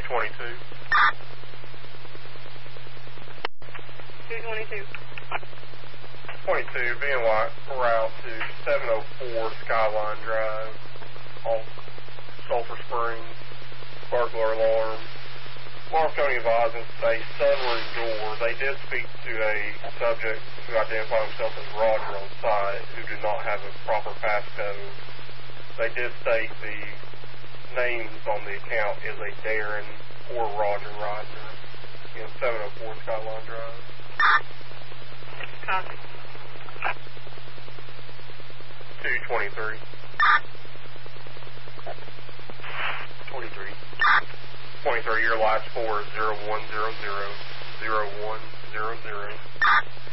222. 222. 22, being white, route to 704 Skyline Drive on Sulphur Springs, burglar alarm. Lawrence County advising a sunroom door. They did speak to a subject who identified himself as Roger on site who did not have a proper passcode. They did state the names on the account is a Darren or Roger Rodner in 704 Skyline Drive. Copy. 223. 23. 23, your last four is 0100 0100.